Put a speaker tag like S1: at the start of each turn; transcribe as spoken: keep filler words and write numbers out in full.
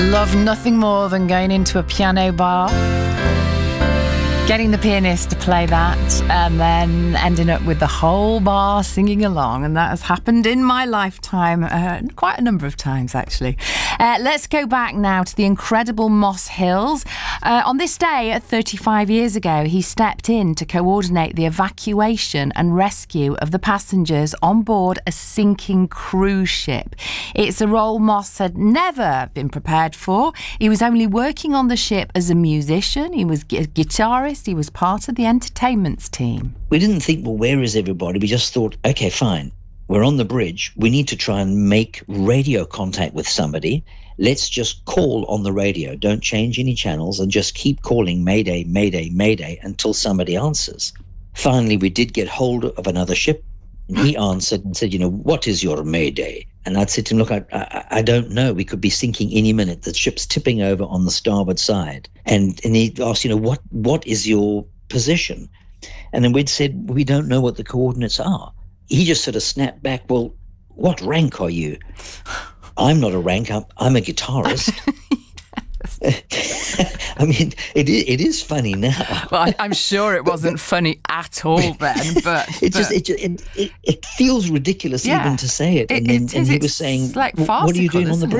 S1: love nothing more than going into a piano bar, getting the pianist to play that, and then ending up with the whole bar singing along. And that has happened in my lifetime uh, quite a number of times, actually. Uh, let's go back now to the incredible Moss Hills. Uh, on this day, thirty-five years ago, he stepped in to coordinate the evacuation and rescue of the passengers on board a sinking cruise ship. It's a role Moss had never been prepared for. He was only working on the ship as a musician. He was a guitarist. He was part of the entertainments team.
S2: We didn't think, well, where is everybody? We just thought, okay, fine. We're on the bridge. We need to try and make radio contact with somebody. Let's just call on the radio. Don't change any channels and just keep calling Mayday, Mayday, Mayday until somebody answers. Finally, we did get hold of another ship. And he answered and said, you know, what is your Mayday? And I'd said to him, look, I, I, I don't know. We could be sinking any minute. The ship's tipping over on the starboard side. And, and he asked, you know, what what is your position? And then we'd said, we don't know what the coordinates are. He just sort of snapped back, well, what rank are you? I'm not a rank, I'm, I'm a guitarist. I mean, it is, it is funny now.
S1: Well, I, I'm sure it wasn't funny at all then, but...
S2: it
S1: but,
S2: just it, it, it, it feels ridiculous
S1: yeah,
S2: even to say it.
S1: it
S2: And then
S1: it
S2: and
S1: is,
S2: he
S1: it's
S2: was saying,
S1: like
S2: what are you doing on the bridge?